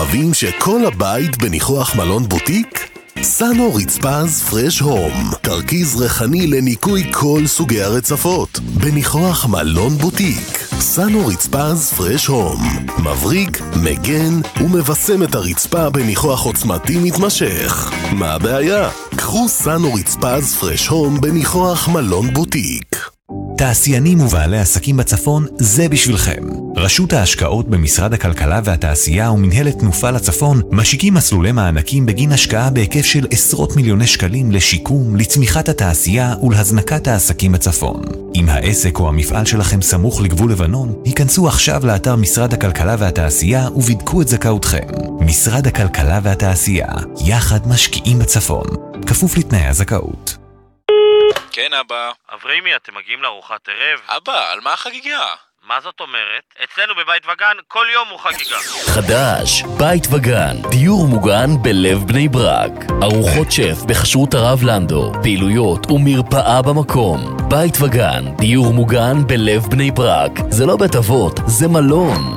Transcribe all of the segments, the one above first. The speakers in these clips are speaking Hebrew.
אוהבים שכל הבית בניחוח מלון בוטיק? סאנו רצפז פרש הום, תרכיז ריחני לניקוי כל סוגי הרצפות בניחוח מלון בוטיק. סאנו רצפז פרש הום מבריק, מגן ומבסם את הרצפה בניחוח עוצמתי מתמשך. מה הבעיה? קחו סאנו רצפז פרש הום בניחוח מלון בוטיק. תעשיינים ובעלי עסקים בצפון, זה בשבילכם. רשות ההשקעות במשרד הכלכלה והתעשייה ומנהלת תנופה לצפון משיקים מסלולי מענקים בגין השקעה בהיקף של עשרות מיליוני שקלים לשיקום, לצמיחת התעשייה ולהזנקת העסקים בצפון. אם העסק או המפעל שלכם סמוך לגבול לבנון, היכנסו עכשיו לאתר משרד הכלכלה והתעשייה ובדקו את זכאותכם. משרד הכלכלה והתעשייה, יחד משקיעים בצפון. כפוף לתנאי הזכאות. כן, אבא. אברימי, אתם מגיעים לארוחת ערב? אבא, על מה החגיגה? מה זאת אומרת? אצלנו בבית וגן כל יום הוא חגיגה. חדש, בית וגן, דיור מוגן בלב בני ברק. ארוחות שף בחשרות הרב לנדו, פעילויות ומרפאה במקום. בית וגן, דיור מוגן בלב בני ברק. זה לא בית אבות, זה מלון.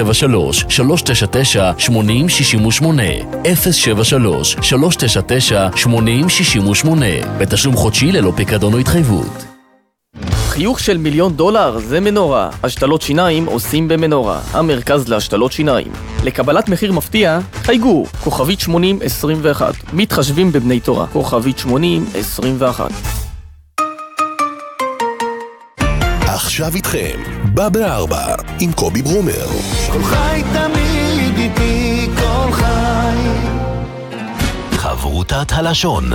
073-399-8068 073-399-8068 בתשלום חודשי ללא פיקדון או התחייבות. חיוך של $1,000,000 זה מנורה. השתלות שיניים עושים במנורה, המרכז להשתלות שיניים. לקבלת מחיר מפתיע, חייגו, כוכבית 8021. מתחשבים בבני תורה, כוכבית 8021. עכשיו איתכם, בא בארבע, עם קובי ברומר. כל חי תמיד איתי, כל חי. חברותת הלשון.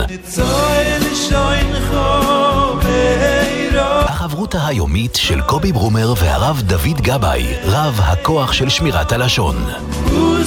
החברותה היומית של קובי ברומר והרב דוד גבאי, רב הכוח של שמירת הלשון.